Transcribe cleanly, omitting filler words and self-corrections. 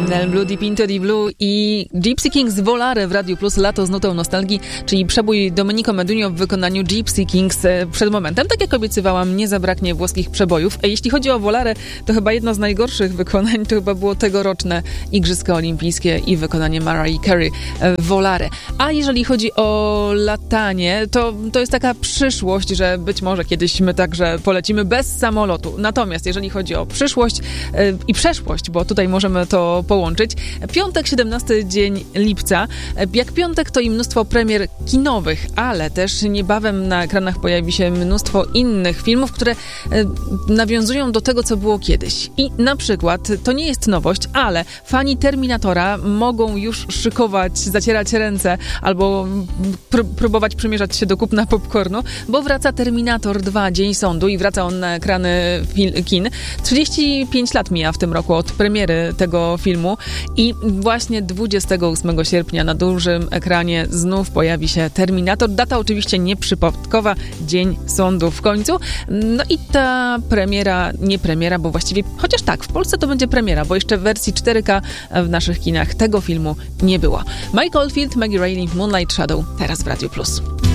Nel Blue, Deep Into the Blue i Gypsy Kings Volare w Radiu Plus, lato z nutą nostalgii, czyli przebój Domenico Modugno w wykonaniu Gypsy Kings przed momentem. Tak jak obiecywałam, nie zabraknie włoskich przebojów. Jeśli chodzi o Volare, to chyba jedno z najgorszych wykonań to chyba było tegoroczne Igrzyska Olimpijskie i wykonanie Mariah Carey Volare. A jeżeli chodzi o latanie, to jest taka przyszłość, że być może kiedyś my także polecimy bez samolotu. Natomiast jeżeli chodzi o przyszłość i przeszłość, bo tutaj możemy to połączyć. Piątek, 17 dzień lipca. Jak piątek to i mnóstwo premier kinowych, ale też niebawem na ekranach pojawi się mnóstwo innych filmów, które nawiązują do tego, co było kiedyś. I na przykład, to nie jest nowość, ale fani Terminatora mogą już szykować, zacierać ręce albo próbować przymierzać się do kupna popcornu, bo wraca Terminator 2, Dzień Sądu i wraca on na ekrany kin. 35 lat mija w tym roku od premiery tego filmu i właśnie 28 sierpnia na dużym ekranie znów pojawi się Terminator. Data oczywiście nieprzypadkowa, Dzień Sądu w końcu. No i ta premiera, nie premiera, bo właściwie, chociaż tak, w Polsce to będzie premiera, bo jeszcze w wersji 4K w naszych kinach tego filmu nie było. Mike Oldfield, Maggie Reilly, Moonlight Shadow, teraz w Radiu Plus.